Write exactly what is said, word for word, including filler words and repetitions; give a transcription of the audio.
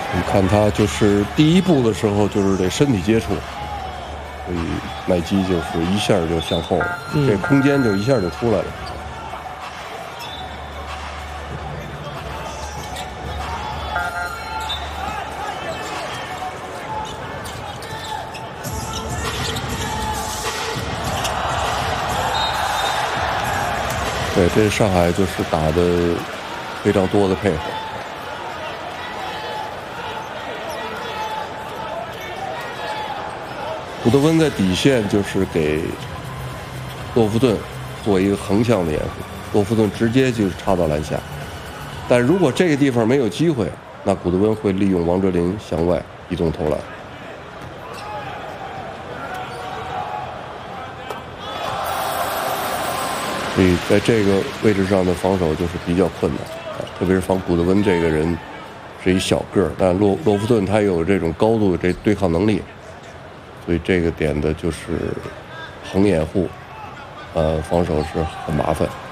你看他就是第一步的时候就是这身体接触，所以麦基就是一下就向后了，嗯、这空间就一下就出来了。对，这上海就是打的非常多的配合。古德温在底线就是给洛夫顿做一个横向的掩护，洛夫顿直接就是插到篮下。但如果这个地方没有机会，那古德温会利用王哲林向外移动投篮。所以在这个位置上的防守就是比较困难，特别是防古德温这个人是一小个儿，但洛洛夫顿他有这种高度的这对抗能力，所以这个点的就是横掩护，呃，防守是很麻烦。